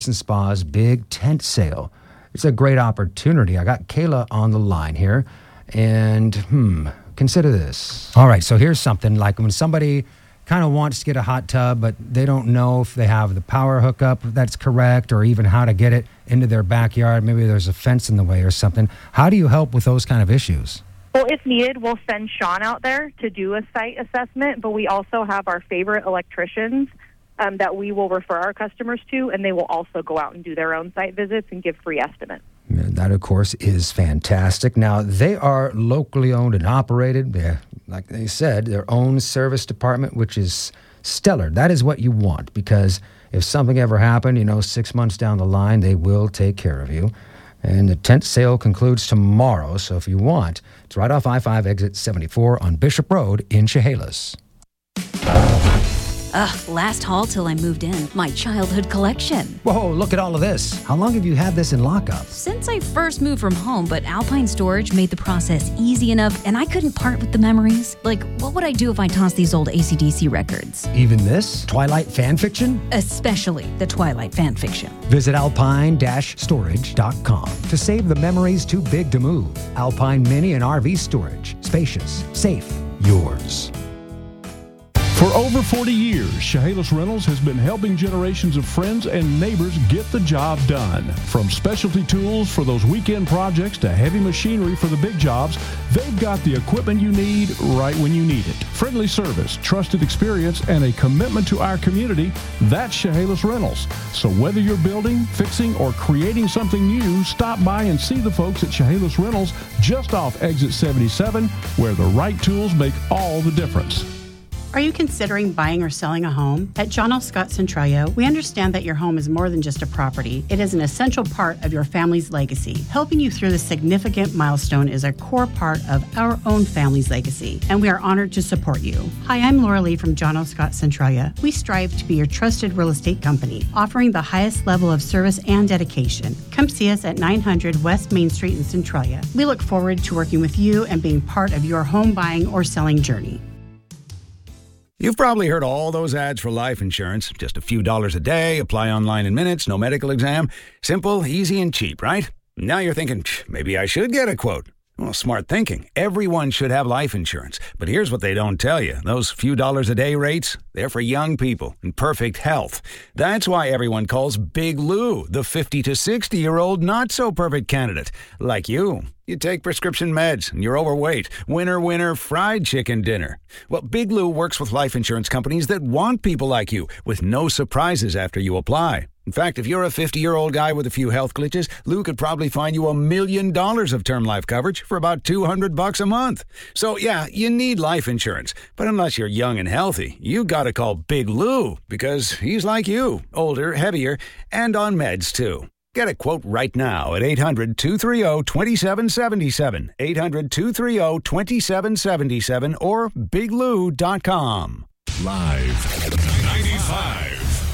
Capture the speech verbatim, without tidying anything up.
and Spa's big tent sale. It's a great opportunity. I got Kayla on the line here, and hmm, consider this. All right, so here's something like when somebody kind of wants to get a hot tub, but they don't know if they have the power hookup that's correct or even how to get it into their backyard. Maybe there's a fence in the way or something. How do you help with those kind of issues? Well, if needed, we'll send Sean out there to do a site assessment, but we also have our favorite electricians um, that we will refer our customers to, and they will also go out and do their own site visits and give free estimates. That, of course, is fantastic. Now, they are locally owned and operated. They're, like they said, their own service department, which is stellar. That is what you want, because if something ever happened, you know, six months down the line, they will take care of you. And the tent sale concludes tomorrow, so if you want, it's right off I five exit seventy-four on Bishop Road in Chehalis. Ugh, last haul till I moved in. My childhood collection. Whoa, look at all of this. How long have you had this in lockup? Since I first moved from home, but Alpine Storage made the process easy enough, and I couldn't part with the memories. Like, what would I do if I tossed these old A C D C records? Even this? Twilight fan fiction? Especially the Twilight fan fiction. Visit alpine dash storage dot com to save the memories too big to move. Alpine Mini and R V Storage. Spacious, safe, yours. For over forty years, Chehalis Rentals has been helping generations of friends and neighbors get the job done. From specialty tools for those weekend projects to heavy machinery for the big jobs, they've got the equipment you need right when you need it. Friendly service, trusted experience, and a commitment to our community, that's Chehalis Rentals. So whether you're building, fixing, or creating something new, stop by and see the folks at Chehalis Rentals just off exit seventy-seven, where the right tools make all the difference. Are you considering buying or selling a home? At John L. Scott Centralia, we understand that your home is more than just a property. It is an essential part of your family's legacy. Helping you through this significant milestone is a core part of our own family's legacy, and we are honored to support you. Hi, I'm Laura Lee from John L. Scott Centralia. We strive to be your trusted real estate company, offering the highest level of service and dedication. Come see us at nine hundred West Main Street in Centralia. We look forward to working with you and being part of your home buying or selling journey. You've probably heard all those ads for life insurance. Just a few dollars a day, apply online in minutes, no medical exam. Simple, easy, and cheap, right? Now you're thinking, maybe I should get a quote. Well, smart thinking. Everyone should have life insurance. But here's what they don't tell you. Those few dollars a day rates, they're for young people in perfect health. That's why everyone calls Big Lou the fifty to sixty-year-old not-so-perfect candidate, like you. You take prescription meds, and you're overweight. Winner, winner, fried chicken dinner. Well, Big Lou works with life insurance companies that want people like you, with no surprises after you apply. In fact, if you're a fifty-year-old guy with a few health glitches, Lou could probably find you a million dollars of term life coverage for about two hundred bucks a month. So, yeah, you need life insurance. But unless you're young and healthy, you gotta call Big Lou, because he's like you, older, heavier, and on meds, too. Get a quote right now at eight hundred, two three zero, two seven seven seven, eight hundred, two three zero, two seven seven seven, or big lou dot com. Live ninety-five.